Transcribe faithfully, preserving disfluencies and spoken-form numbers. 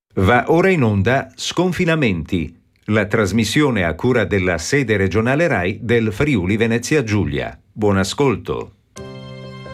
Va ora in onda Sconfinamenti, la trasmissione a cura della sede regionale RAI del Friuli Venezia Giulia. Buon ascolto.